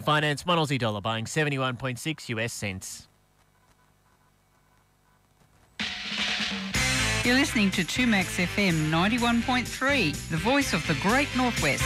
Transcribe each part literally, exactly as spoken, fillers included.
Finance, one Aussie dollar buying seventy-one point six U S cents. You're listening to two Max F M ninety-one point three, the voice of the Great Northwest.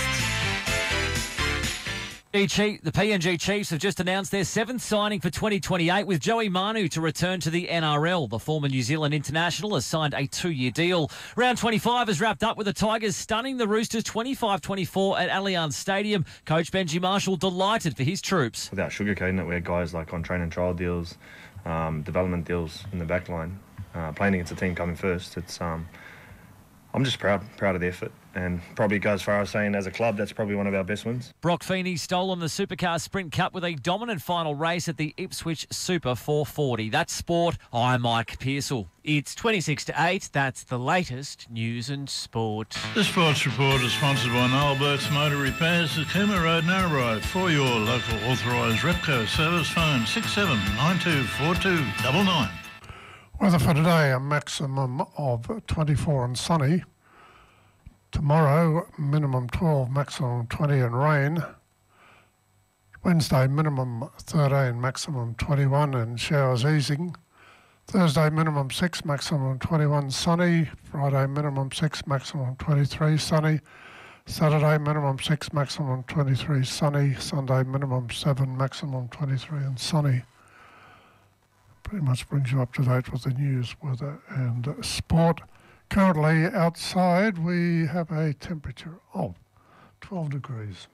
The P N G Chiefs have just announced their seventh signing for twenty twenty-eight with Joey Manu to return to the N R L. The former New Zealand international has signed a two-year deal. Round twenty-five has wrapped up with the Tigers stunning the Roosters twenty-five twenty-four at Allianz Stadium. Coach Benji Marshall delighted for his troops. Without sugarcoating it, we had guys like on train and trial deals, um, development deals in the back line. Uh, playing against a team coming first, it's um, I'm just proud, proud of the effort. And probably go as far as saying as a club, that's probably one of our best wins. Brock Feeney stolen the Supercar Sprint Cup with a dominant final race at the Ipswich Super four forty. That's sport. I'm Mike Pearsall. It's twenty-six to eight. That's the latest news and sport. The Sports Report is sponsored by Noel Burke's Motor Repairs at Cooma Road, Narrabri. For your local authorised Repco service, phone six seven nine two four two nine nine. Weather for today, a maximum of twenty-four and sunny. Tomorrow, minimum twelve, maximum twenty and rain. Wednesday, minimum thirteen, maximum twenty-one and showers easing. Thursday, minimum six, maximum twenty-one, sunny. Friday, minimum six, maximum twenty-three, sunny. Saturday, minimum six, maximum twenty-three, sunny. Sunday, minimum seven, maximum twenty-three and sunny. Pretty much brings you up to date with the news, weather and uh, sport. Currently outside we have a temperature of twelve degrees.